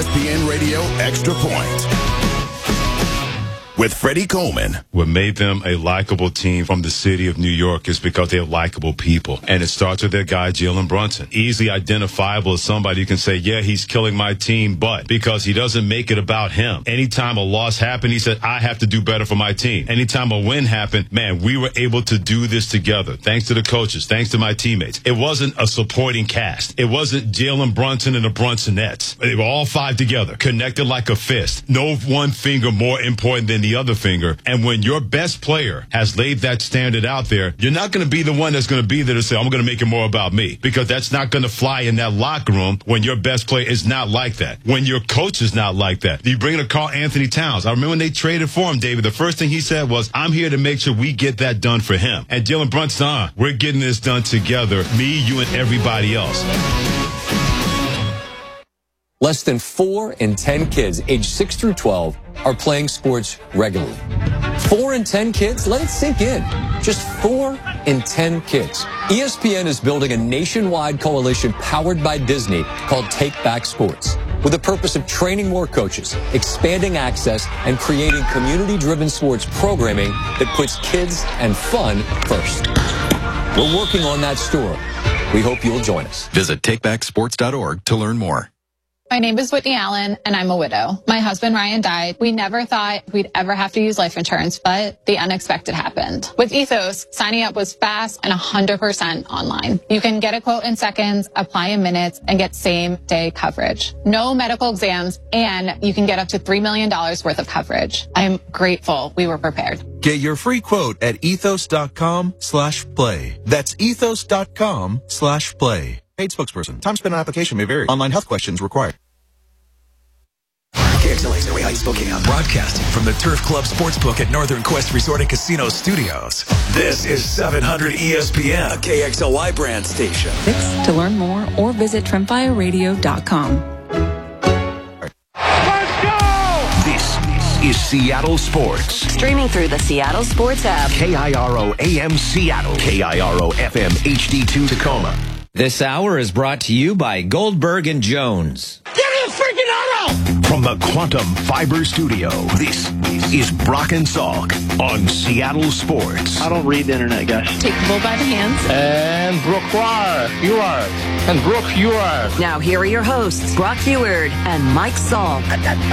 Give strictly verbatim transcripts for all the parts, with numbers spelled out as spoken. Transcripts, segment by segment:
S P N Radio Extra Point with Freddie Coleman. What made them a likable team from the city of New York is because they're likable people. And it starts with their guy, Jalen Brunson. Easily identifiable as somebody you can say, yeah, he's killing my team, but because he doesn't make it about him. Anytime a loss happened, he said, I have to do better for my team. Anytime a win happened, man, we were able to do this together. Thanks to the coaches, thanks to my teammates. It wasn't a supporting cast. It wasn't Jalen Brunson and the Brunsonettes. They were all five together, connected like a fist. No one finger more important than the other finger. And when your best player has laid that standard out there, you're not going to be the one that's going to be there to say, I'm going to make it more about me, because that's not going to fly in that locker room when your best player is not like that. When your coach is not like that. You bring in a Karl Anthony Towns. I remember when they traded for him, David, the first thing he said was, I'm here to make sure we get that done for him. And Jalen Brunson, uh, we're getting this done together, me, you, and everybody else. Less than four in ten kids aged six through twelve are playing sports regularly. Four in ten kids? Let it sink in. Just four in ten kids. E S P N is building a nationwide coalition powered by Disney called Take Back Sports, with the purpose of training more coaches, expanding access, and creating community-driven sports programming that puts kids and fun first. We're working on that story. We hope you'll join us. Visit take back sports dot org to learn more. My name is Whitney Allen, and I'm a widow. My husband, Ryan, died. We never thought we'd ever have to use life insurance, but the unexpected happened. With Ethos, signing up was fast and one hundred percent online. You can get a quote in seconds, apply in minutes, and get same-day coverage. No medical exams, and you can get up to three million dollars worth of coverage. I'm grateful we were prepared. Get your free quote at ethos.com slash play. That's ethos.com slash play. Paid spokesperson. Time spent on application may vary. Online health questions required. K X L A's New Heights Spokane. Broadcasting from the Turf Club Sportsbook at Northern Quest Resort and Casino Studios. This is seven hundred E S P N, a K X L Y brand station. To learn more or visit trimfire radio dot com. Let's go! This is Seattle Sports. Streaming through the Seattle Sports app. K I R O A M Seattle. K I R O F M H D two Tacoma. This hour is brought to you by Goldberg and Jones. Give me a freaking auto! From the Quantum Fiber Studio, this is Brock and Salk on Seattle Sports. I don't read the internet, guys. Take the bull by the hands. And Brooke, you are. And Brooke, you are. Now here are your hosts, Brock Heward and Mike Salk.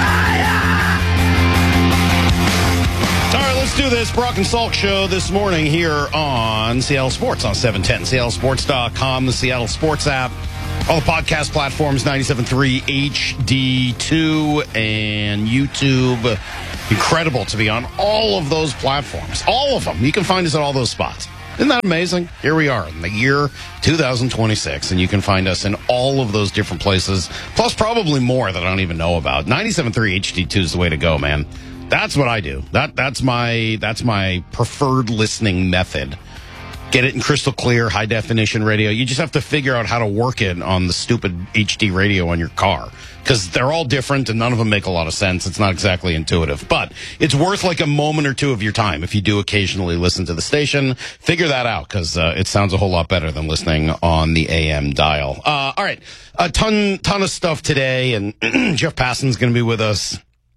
All right, let's do this Brock and Salk show this morning here on Seattle Sports on seven ten, seattle sports dot com, the Seattle Sports app, all the podcast platforms, ninety-seven point three H D two, and YouTube. Incredible to be on all of those platforms. All of them. You can find us at all those spots. Isn't that amazing? Here we are in the year two thousand twenty-six, and you can find us in all of those different places, plus probably more that I don't even know about. ninety-seven point three H D two is the way to go, man. That's what I do. That that's my that's my preferred listening method. Get it in crystal clear, high definition radio. You just have to figure out how to work it on the stupid H D radio on your car, because they're all different and none of them make a lot of sense. It's not exactly intuitive, but it's worth like a moment or two of your time if you do occasionally listen to the station. Figure that out, because uh, it sounds a whole lot better than listening on the A M dial. Uh, all right, a ton ton of stuff today, and Jeff Passan's going to be with us.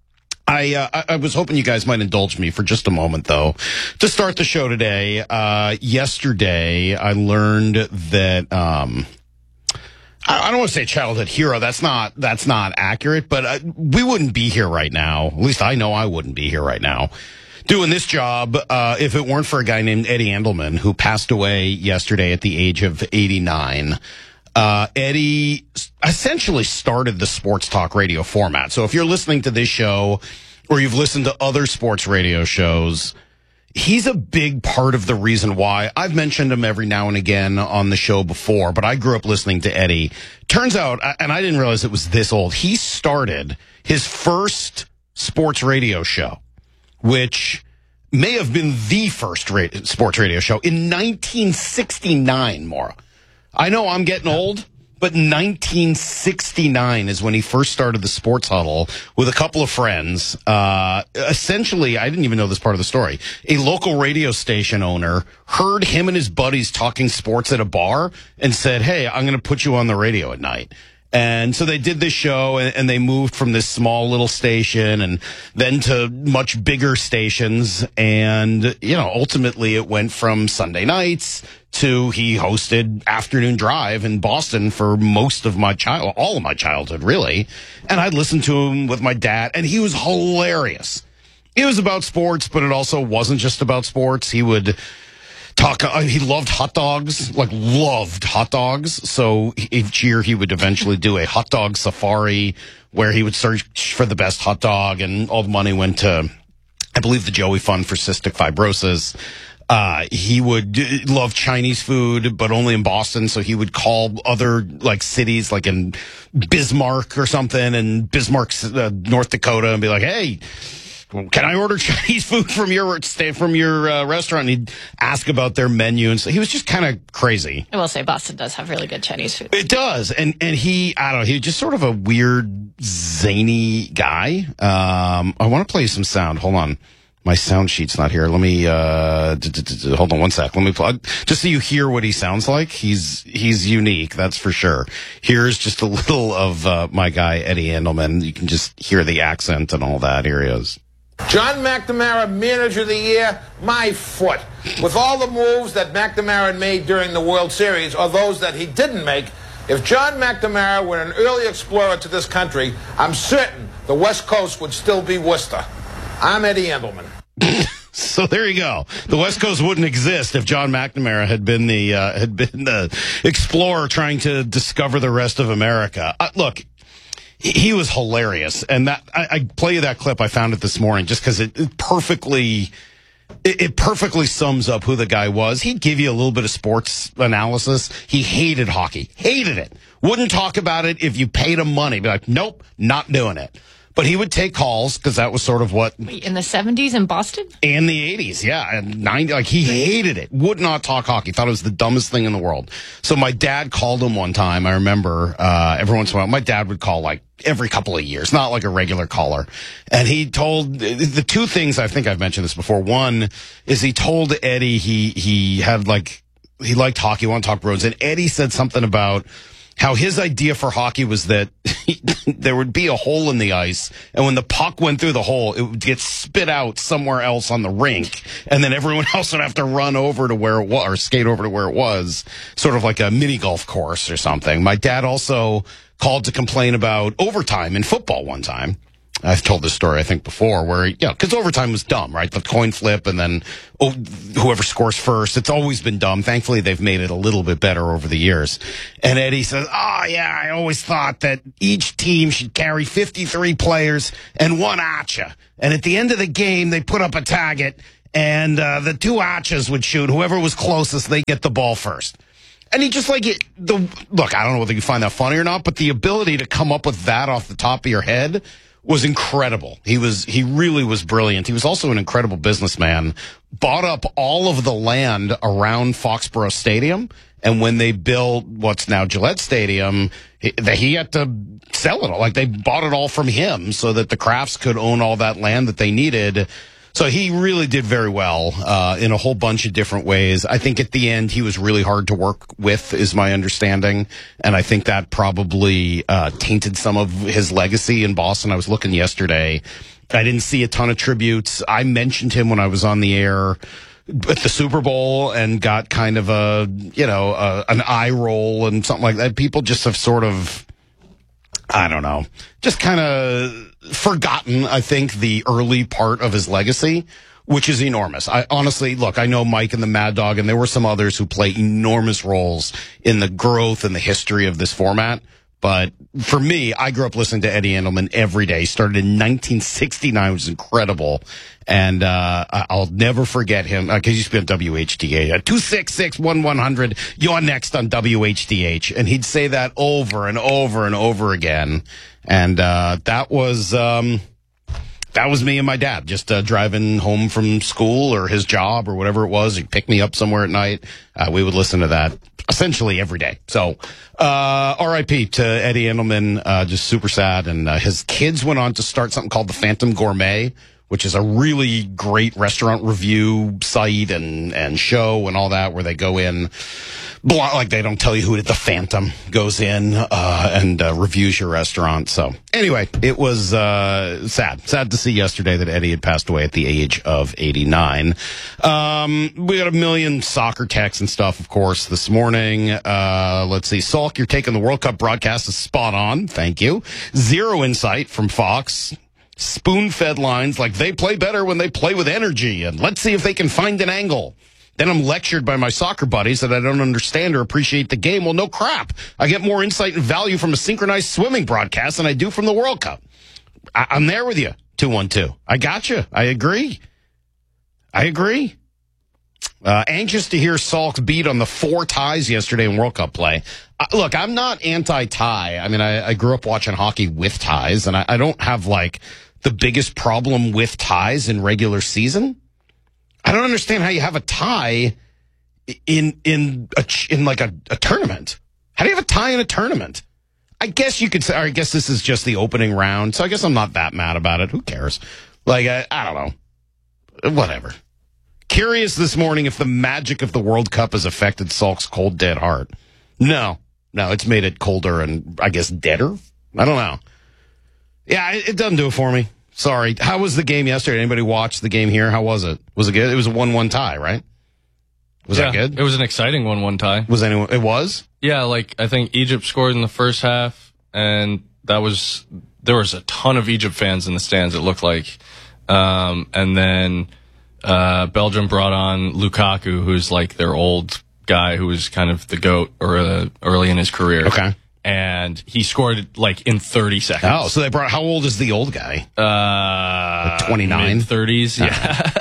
I, uh, I I was hoping you guys might indulge me for just a moment, though, to start the show today. Uh, yesterday, I learned that um, I, I don't want to say childhood hero. That's not that's not accurate, but uh, we wouldn't be here right now. At least I know I wouldn't be here right now doing this job uh, if it weren't for a guy named Eddie Andelman, who passed away yesterday at the age of eighty-nine. Uh, Eddie essentially started the sports talk radio format. So if you're listening to this show or you've listened to other sports radio shows, he's a big part of the reason why. I've mentioned him every now and again on the show before, but I grew up listening to Eddie. Turns out, and I didn't realize it was this old, he started his first sports radio show, which may have been the first ra- sports radio show in nineteen sixty-nine, Maura. I know I'm getting old, but nineteen sixty-nine is when he first started the Sports Huddle with a couple of friends. Uh, essentially, I didn't even know this part of the story. A local radio station owner heard him and his buddies talking sports at a bar and said, hey, I'm going to put you on the radio at night. And so they did this show, and, and they moved from this small little station and then to much bigger stations. And, you know, ultimately it went from Sunday nights to he hosted Afternoon Drive in Boston for most of my child, all of my childhood, really. And I'd listen to him with my dad, and he was hilarious. It was about sports, but it also wasn't just about sports. He would talk, uh, he loved hot dogs, like loved hot dogs. So each year he would eventually do a hot dog safari where he would search for the best hot dog, and all the money went to, I believe, the Joey Fund for Cystic Fibrosis. Uh, he would uh, love Chinese food, but only in Boston. So he would call other like cities, like in Bismarck or something, and Bismarck, uh, North Dakota, and be like, hey, can I order Chinese food from your stay from your uh, restaurant? And he'd ask about their menu, and so he was just kind of crazy. I will say Boston does have really good Chinese food. It does, and and he, I don't know, he was just sort of a weird, zany guy. Um, I want to play some sound. Hold on, my sound sheet's not here. Let me uh, d- d- d- hold on one sec. Let me plug just so you hear what he sounds like. He's he's unique, that's for sure. Here's just a little of uh, my guy Eddie Andelman. You can just hear the accent and all that. Here he is. John McNamara, Manager of the Year, my foot. With all the moves that McNamara made during the World Series, or those that he didn't make, if John McNamara were an early explorer to this country, I'm certain the West Coast would still be Worcester. I'm Eddie Andelman. So there you go. The West Coast wouldn't exist if John McNamara had been the uh, had been the explorer trying to discover the rest of America. Uh, look. He was hilarious, and that I, I play you that clip. I found it this morning just because it, it perfectly, it, it perfectly sums up who the guy was. He'd give you a little bit of sports analysis. He hated hockey, hated it. Wouldn't talk about it if you paid him money. Be like, nope, not doing it. But he would take calls because that was sort of what. Wait, in the seventies in Boston? In the eighties, yeah. And ninety, like he hated it. Would not talk hockey. Thought it was the dumbest thing in the world. So my dad called him one time. I remember uh, every once in a while, my dad would call like every couple of years, not like a regular caller. And he told the two things, I think I've mentioned this before. One is he told Eddie he, he had like, he liked hockey, wanted to talk Bruins. And Eddie said something about how his idea for hockey was that he, there would be a hole in the ice, and when the puck went through the hole, it would get spit out somewhere else on the rink, and then everyone else would have to run over to where it was, or skate over to where it was, sort of like a mini golf course or something. My dad also called to complain about overtime in football one time. I've told this story, I think, before, where, you know, because overtime was dumb, right? The coin flip and then oh, whoever scores first. It's always been dumb. Thankfully, they've made it a little bit better over the years. And Eddie says, oh, yeah, I always thought that each team should carry fifty-three players and one archer. And at the end of the game, they put up a target, and uh, the two archers would shoot. Whoever was closest, they get the ball first. And he just like it, the look, I don't know whether you find that funny or not, but the ability to come up with that off the top of your head was incredible. He was, he really was brilliant. He was also an incredible businessman, bought up all of the land around Foxborough Stadium. And when they built what's now Gillette Stadium, he, he had to sell it all. Like they bought it all from him so that the Crafts could own all that land that they needed. So he really did very well uh, in a whole bunch of different ways. I think at the end he was really hard to work with, is my understanding, and I think that probably uh, tainted some of his legacy in Boston. I was looking yesterday. I didn't see a ton of tributes. I mentioned him when I was on the air at the Super Bowl and got kind of a, you know, a, an eye roll and something like that. People just have sort of, I don't know, just kind of forgotten, I think, the early part of his legacy, which is enormous. I honestly, look, I know Mike and the Mad Dog, and there were some others who play enormous roles in the growth and the history of this format. But for me, I grew up listening to Eddie Andelman every day. He started in nineteen sixty-nine, which was incredible. And uh I'll never forget him, because he used to be on W H D H. two six six, one one hundred, you're next on W H D H. And he'd say that over and over and over again. And uh that was um that was me and my dad, just uh, driving home from school or his job or whatever it was. He'd pick me up somewhere at night. Uh, we would listen to that essentially every day. So uh R I P to Eddie Andelman, uh just super sad. And uh, his kids went on to start something called the Phantom Gourmet, which is a really great restaurant review site and, and show and all that, where they go in, like they don't tell you who the Phantom goes in uh, and uh, reviews your restaurant. So anyway, it was uh, sad. Sad to see yesterday that Eddie had passed away at the age of eighty-nine. Um, we got a million soccer texts and stuff, of course, this morning. Uh, let's see. Salk, you're taking the World Cup broadcast is spot on. Thank you. Zero insight from Fox. Spoon-fed lines like they play better when they play with energy, and let's see if they can find an angle. Then I'm lectured by my soccer buddies that I don't understand or appreciate the game. Well, no crap. I get more insight and value from a synchronized swimming broadcast than I do from the World Cup. I- I'm there with you, two one two. I got you. I agree. I agree. Uh, anxious to hear Salk's beat on the four ties yesterday in World Cup play. Uh, look, I'm not anti-tie. I mean, I, I grew up watching hockey with ties, and I, I don't have, like, the biggest problem with ties in regular season. I don't understand how you have a tie in in a, in like a, a tournament. How do you have a tie in a tournament? I guess you could say, or I guess this is just the opening round, so I guess I'm not that mad about it. Who cares? Like, I, I don't know. Whatever. Curious this morning if the magic of the World Cup has affected Salk's cold, dead heart. No. No, it's made it colder and, I guess, deader? I don't know. Yeah, it, it doesn't do it for me. Sorry. How was the game yesterday? Anybody watch the game here? How was it? Was it good? It was a one one tie, right? Was yeah, that good? It was an exciting one one tie. Was anyone? It was? Yeah, like I think Egypt scored in the first half, and that was there was a ton of Egypt fans in the stands. It looked like, um, and then uh, Belgium brought on Lukaku, who's like their old guy, who was kind of the GOAT or uh, early in his career. Okay. And he scored like in thirty seconds. Oh, so they brought. How old is the old guy? Uh, like twenty-nine, thirties. Yeah.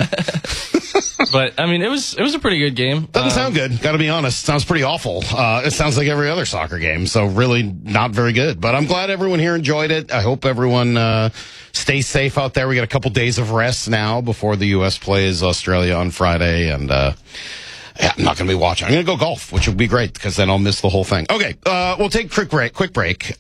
But I mean, it was it was a pretty good game. Doesn't um, sound good. Got to be honest. Sounds pretty awful. Uh, it sounds like every other soccer game. So really not very good. But I'm glad everyone here enjoyed it. I hope everyone uh, stays safe out there. We got a couple days of rest now before the U S plays Australia on Friday, and. Uh, Yeah, I'm not going to be watching. I'm going to go golf, which would be great because then I'll miss the whole thing. Okay, uh, we'll take a quick break. Quick break.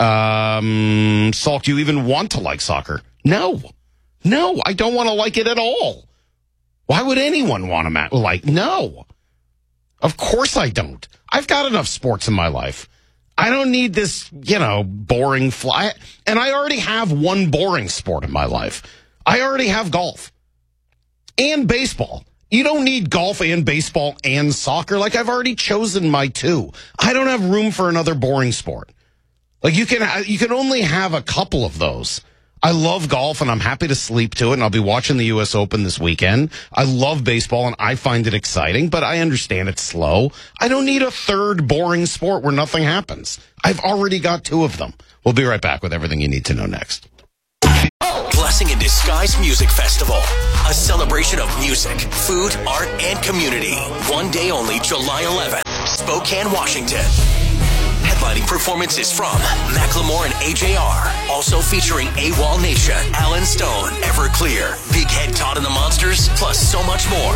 Um, Salk, do you even want to like soccer? No. No, I don't want to like it at all. Why would anyone want to ma- like? No. Of course I don't. I've got enough sports in my life. I don't need this, you know, boring fly. And I already have one boring sport in my life. I already have golf and baseball. You don't need golf and baseball and soccer. Like, I've already chosen my two. I don't have room for another boring sport. Like, you can you can only have a couple of those. I love golf, and I'm happy to sleep to it, and I'll be watching the U S Open this weekend. I love baseball, and I find it exciting, but I understand it's slow. I don't need a third boring sport where nothing happens. I've already got two of them. We'll be right back with everything you need to know next. Blessing in Disguise Music Festival. A celebration of music, food, art, and community. One day only, July eleventh, Spokane, Washington. Headlining performances from Macklemore and A J R. Also featuring AWOL Nation, Alan Stone, Everclear, Big Head Todd and the Monsters, plus so much more.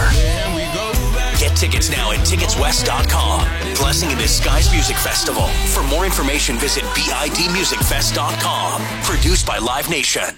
Get tickets now at tickets west dot com. Blessing in Disguise Music Festival. For more information, visit bid music fest dot com. Produced by Live Nation.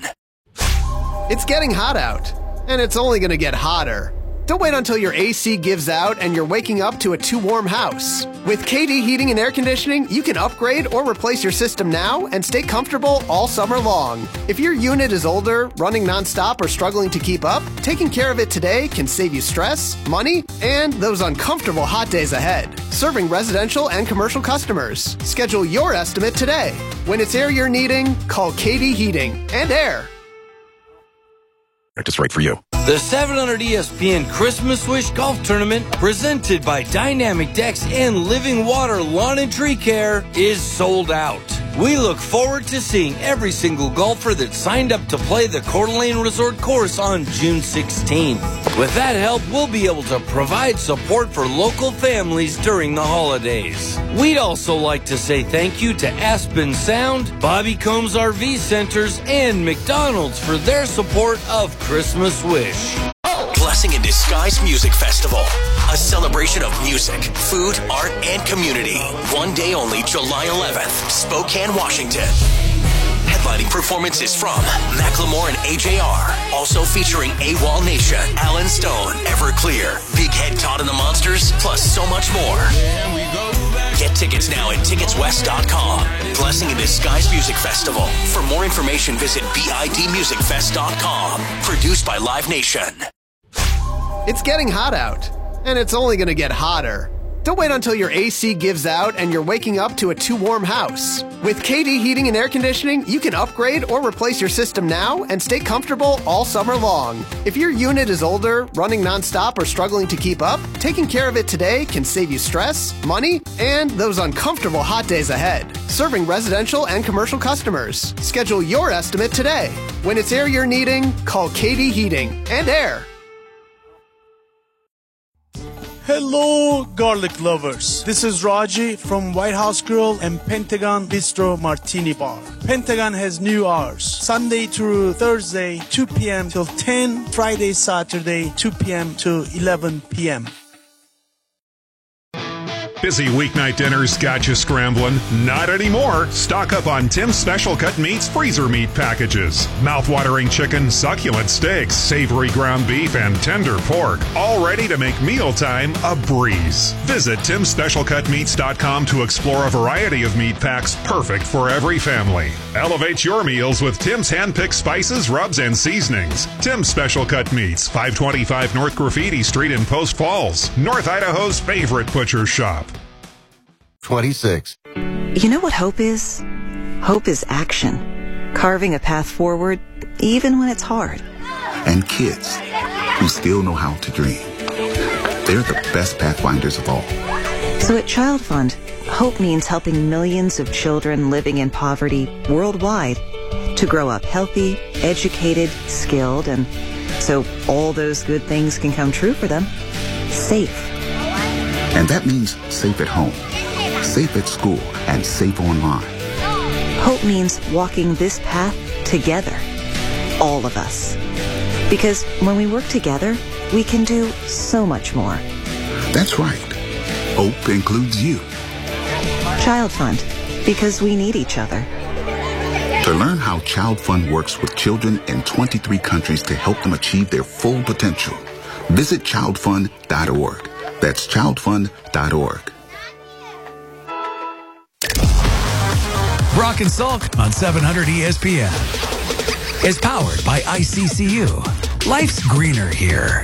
It's getting hot out, and it's only going to get hotter. Don't wait until your A C gives out and you're waking up to a too warm house. With K D Heating and Air Conditioning, you can upgrade or replace your system now and stay comfortable all summer long. If your unit is older, running nonstop, or struggling to keep up, taking care of it today can save you stress, money, and those uncomfortable hot days ahead. Serving residential and commercial customers. Schedule your estimate today. When it's air you're needing, call K D Heating and Air. Just right for you. The seven hundred E S P N Christmas Wish Golf Tournament, presented by Dynamic Decks and Living Water Lawn and Tree Care, is sold out. We look forward to seeing every single golfer that signed up to play the Coeur d'Alene Resort course on June sixteenth. With that help, we'll be able to provide support for local families during the holidays. We'd also like to say thank you to Aspen Sound, Bobby Combs R V Centers, and McDonald's for their support of Christmas Wish. Blessing in Disguise Music Festival. A celebration of music, food, art, and community. One day only, July eleventh, Spokane, Washington. Headline Highlighting performances from Macklemore and A J R. Also featuring AWOL Nation, Alan Stone, Everclear, Big Head Todd and the Monsters, plus so much more. Get tickets now at tickets west dot com. Blessing in Disguise Music Festival. For more information, visit bid music fest dot com. Produced by Live Nation. It's getting hot out, and it's only going to get hotter. Don't wait until your A C gives out and you're waking up to a too warm house. With K D Heating and Air Conditioning, you can upgrade or replace your system now and stay comfortable all summer long. If your unit is older, running nonstop, or struggling to keep up, taking care of it today can save you stress, money, and those uncomfortable hot days ahead. Serving residential and commercial customers. Schedule your estimate today. When it's air you're needing, call K D Heating and Air. Hello, garlic lovers. This is Raji from White House Grill and Pentagon Bistro Martini Bar. Pentagon has new hours. Sunday through Thursday, two p.m. till ten. Friday, Saturday, two p.m. to eleven p.m. Busy weeknight dinners got you scrambling? Not anymore. Stock up on Tim's Special Cut Meats freezer meat packages. Mouth-watering chicken, succulent steaks, savory ground beef, and tender pork. All ready to make mealtime a breeze. Visit tims special cut meats dot com to explore a variety of meat packs perfect for every family. Elevate your meals with Tim's hand-picked spices, rubs, and seasonings. Tim's Special Cut Meats, five twenty-five North Graffiti Street in Post Falls, North Idaho's favorite butcher shop. twenty-six. You know what hope is? Hope is action. Carving a path forward, even when it's hard. And kids who still know how to dream. They're the best pathfinders of all. So at Child Fund, hope means helping millions of children living in poverty worldwide to grow up healthy, educated, skilled, and so all those good things can come true for them. Safe. And that means safe at home, safe at school, and safe online. Hope means walking this path together, all of us. Because when we work together, we can do so much more. That's right. Hope includes you. Child Fund, because we need each other. To learn how Child Fund works with children in twenty-three countries to help them achieve their full potential, visit child fund dot org. That's child fund dot org. Brock and Salk on seven hundred E S P N is powered by I C C U. Life's greener here.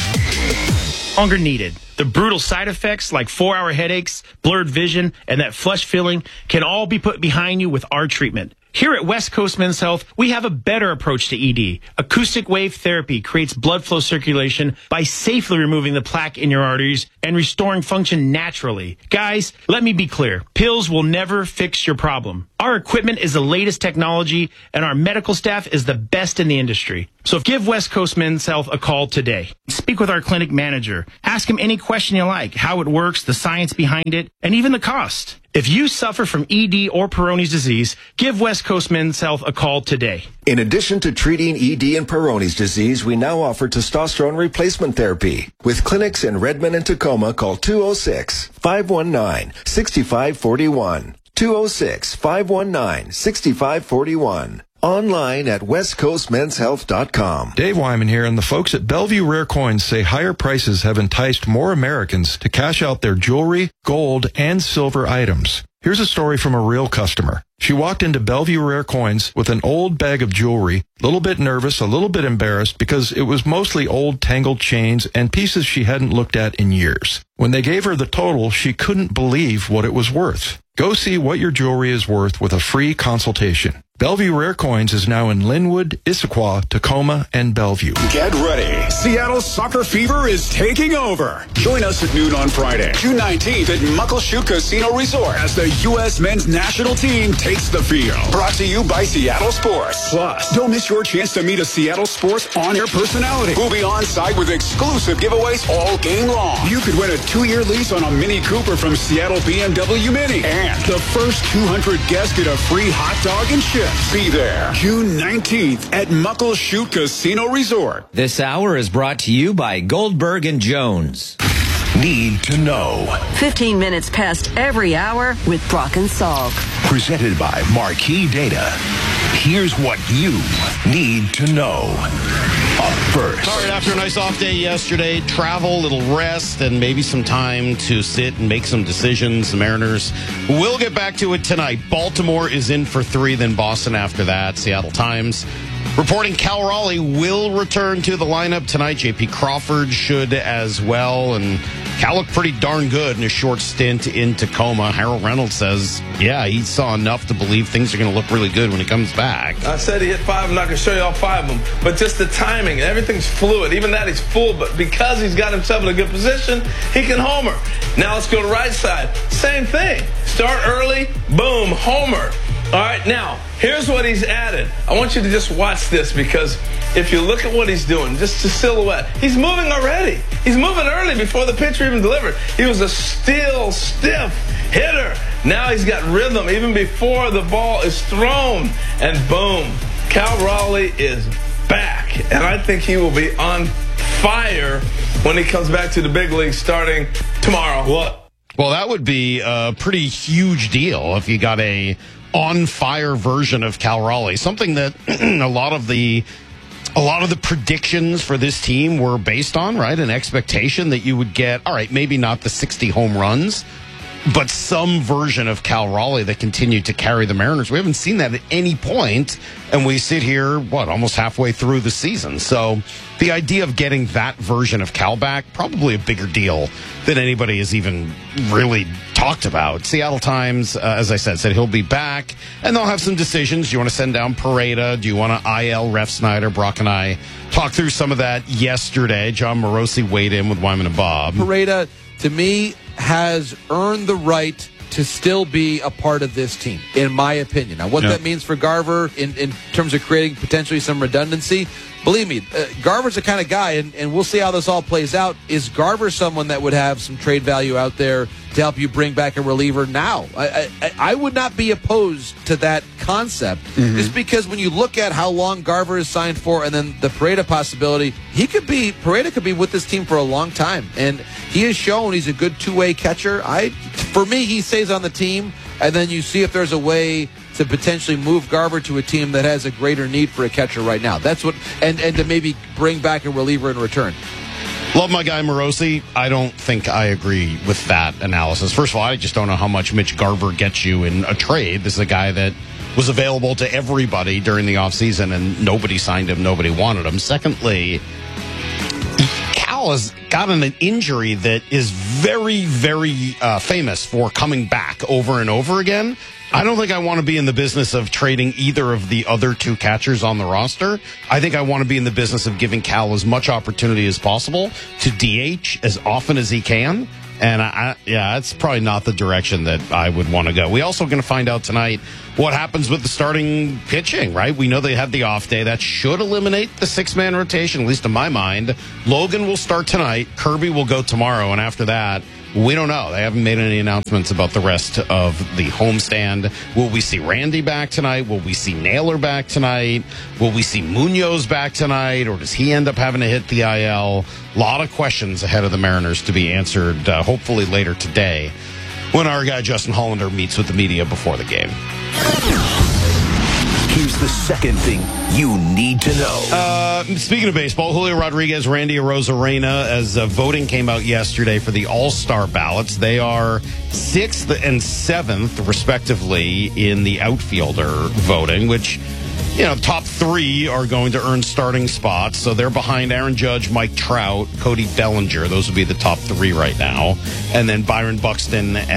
Longer needed. The brutal side effects like four-hour headaches, blurred vision, and that flush feeling can all be put behind you with our treatment. Here at West Coast Men's Health, we have a better approach to E D. Acoustic wave therapy creates blood flow circulation by safely removing the plaque in your arteries and restoring function naturally. Guys, let me be clear. Pills will never fix your problem. Our equipment is the latest technology, and our medical staff is the best in the industry. So give West Coast Men's Health a call today. Speak with our clinic manager. Ask him any question you like, how it works, the science behind it, and even the cost. If you suffer from E D or Peyronie's disease, give West Coast Men's Health a call today. In addition to treating E D and Peyronie's disease, we now offer testosterone replacement therapy. With clinics in Redmond and Tacoma, call two oh six, five one nine, six five four one. two oh six, five one nine, six five four one. Online at west coast men's health dot com. Dave Wyman here, and the folks at Bellevue Rare Coins say higher prices have enticed more Americans to cash out their jewelry, gold, and silver items. Here's a story from a real customer. She walked into Bellevue Rare Coins with an old bag of jewelry, a little bit nervous, a little bit embarrassed because it was mostly old tangled chains and pieces she hadn't looked at in years. When they gave her the total, she couldn't believe what it was worth. Go see what your jewelry is worth with a free consultation. Bellevue Rare Coins is now in Linwood, Issaquah, Tacoma, and Bellevue. Get ready. Seattle's soccer fever is taking over. Join us at noon on Friday, June nineteenth at Muckleshoot Casino Resort as the U S men's national team takes the field. Brought to you by Seattle Sports. Plus, don't miss your chance to meet a Seattle Sports on-air personality who'll be on site with exclusive giveaways all game long. You could win a two-year lease on a Mini Cooper from Seattle B M W Mini. And the first two hundred guests get a free hot dog and chips. Be there June nineteenth at Muckleshoot Casino Resort. This hour is brought to you by Goldberg and Jones. Need to know. fifteen minutes past every hour with Brock and Salk. Presented by Marquee Data. Here's what you need to know. Up first. All right, after a nice off day yesterday, travel, little rest, and maybe some time to sit and make some decisions. The Mariners will get back to it tonight. Baltimore is in for three, then Boston after that. Seattle Times reporting Cal Raleigh will return to the lineup tonight. J P Crawford should as well, and Cal looked pretty darn good in a short stint in Tacoma. Harold Reynolds says, yeah, he saw enough to believe things are going to look really good when he comes back. I said he hit five. I'm not going to show you all five of them, but just the timing, everything's fluid. Even that, he's full, but because he's got himself in a good position, he can homer. Now let's go to right side. Same thing. Start early, boom, homer. All right, now, here's what he's added. I want you to just watch this, because if you look at what he's doing, just the silhouette, he's moving already. He's moving early before the pitcher even delivered. He was a still, stiff hitter. Now he's got rhythm even before the ball is thrown. And boom, Cal Raleigh is back. And I think he will be on fire when he comes back to the big league starting tomorrow. What? Well, that would be a pretty huge deal if you got a on-fire version of Cal Raleigh, something that a lot of the a lot of the predictions for this team were based on, right? An expectation that you would get, all right, maybe not the sixty home runs, but some version of Cal Raleigh that continued to carry the Mariners. We haven't seen that at any point, and we sit here, what, almost halfway through the season. So the idea of getting that version of Cal back, probably a bigger deal than anybody has even really talked about. Seattle Times, uh, as I said, said he'll be back, and they'll have some decisions. Do you want to send down Pareda? Do you want to I L Ref Snyder? Brock and I talked through some of that yesterday. John Morosi weighed in with Wyman and Bob. Pareda, to me, has earned the right to still be a part of this team, in my opinion. Now, what Yeah. that means for Garver in, in terms of creating potentially some redundancy, believe me, uh, Garver's the kind of guy, and, and we'll see how this all plays out. Is Garver someone that would have some trade value out there to help you bring back a reliever now? I, I, I would not be opposed to that concept, Mm-hmm. just because when you look at how long Garver is signed for and then the Pareda possibility, he could be, Pareda could be with this team for a long time. And he has shown he's a good two-way catcher. I, for me, he stays on the team, and then you see if there's a way to potentially move Garver to a team that has a greater need for a catcher right now. That's what, and, and to maybe bring back a reliever in return. Love my guy Morosi. I don't think I agree with that analysis. First of all, I just don't know how much Mitch Garver gets you in a trade. This is a guy that was available to everybody during the offseason, and nobody signed him, nobody wanted him. Secondly, Cal has gotten an injury that is very, very uh, famous for coming back over and over again. I don't think I want to be in the business of trading either of the other two catchers on the roster. I think I want to be in the business of giving Cal as much opportunity as possible to D H as often as he can. And, I, I, yeah, that's probably not the direction that I would want to go. We also going to find out tonight what happens with the starting pitching, right? We know they had the off day. That should eliminate the six-man rotation, at least in my mind. Logan will start tonight. Kirby will go tomorrow. And after that, we don't know. They haven't made any announcements about the rest of the homestand. Will we see Randy back tonight? Will we see Naylor back tonight? Will we see Munoz back tonight? Or does he end up having to hit the I L? A lot of questions ahead of the Mariners to be answered, uh, hopefully later today, when our guy Justin Hollander meets with the media before the game. Here's the second thing you need to know. Uh, speaking of baseball, Julio Rodriguez, Randy Arozarena, as uh, voting came out yesterday for the All-Star ballots, they are sixth and seventh, respectively, in the outfielder voting, which, you know, top three are going to earn starting spots. So they're behind Aaron Judge, Mike Trout, Cody Bellinger. Those would be the top three right now. And then Byron Buxton